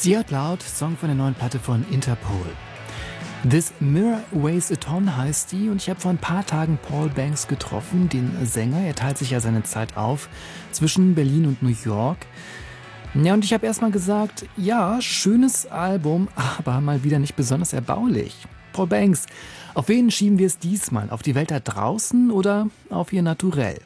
Sie hört laut, Song von der neuen Platte von Interpol. This Mirror Weighs a Ton heißt die und ich habe vor ein paar Tagen Paul Banks getroffen, den Sänger. Er teilt sich ja seine Zeit auf zwischen Berlin und New York. Ja, und ich habe erstmal gesagt, ja, schönes Album, aber mal wieder nicht besonders erbaulich. Paul Banks, auf wen schieben wir es diesmal? Auf die Welt da draußen oder auf ihr Naturell?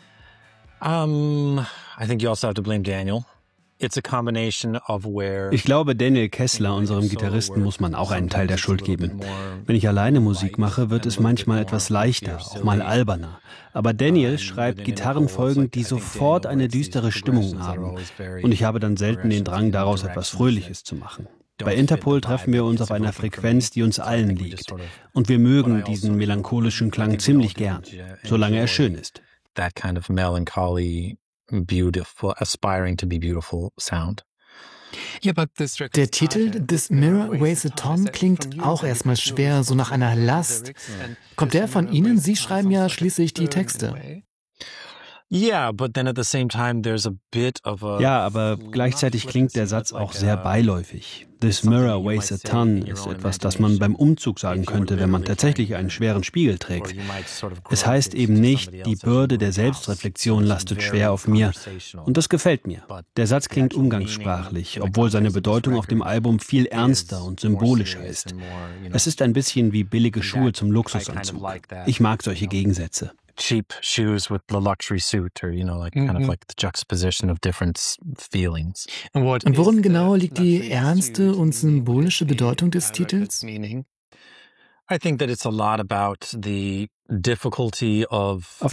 I think you also have to blame Daniel. It's a combination of where Ich glaube, Daniel Kessler, unserem Gitarristen, muss man auch einen Teil der Schuld geben. Wenn ich alleine Musik mache, wird es manchmal etwas leichter, auch mal alberner. Aber Daniel schreibt Gitarrenfolgen, die sofort eine düstere Stimmung haben. Und ich habe dann selten den Drang, daraus etwas Fröhliches zu machen. Bei Interpol treffen wir uns auf einer Frequenz, die uns allen liegt. Und wir mögen diesen melancholischen Klang ziemlich gern, solange er schön ist. that kind of melancholy, beautiful, aspiring to be beautiful sound. Der Titel This Mirror Weighs a Ton klingt auch erstmal schwer, so nach einer Last. Kommt der von Ihnen? Sie schreiben ja schließlich die Texte. Yeah, but then at the same time there's a bit of a Ja, aber gleichzeitig klingt der Satz auch sehr beiläufig. This mirror weighs a ton ist etwas, das man beim Umzug sagen könnte, wenn man tatsächlich einen schweren Spiegel trägt. Es heißt eben nicht, die Bürde der Selbstreflexion lastet schwer auf mir. Und das gefällt mir. Der Satz klingt umgangssprachlich, obwohl seine Bedeutung auf dem Album viel ernster und symbolischer ist. Es ist ein bisschen wie billige Schuhe zum Luxusanzug. Ich mag solche Gegensätze. cheap shoes with the luxury suit, or kind of like the juxtaposition of different feelings. Und worin genau liegt die ernste und symbolische Bedeutung des Titels? I think that it's a lot about the difficulty of Auf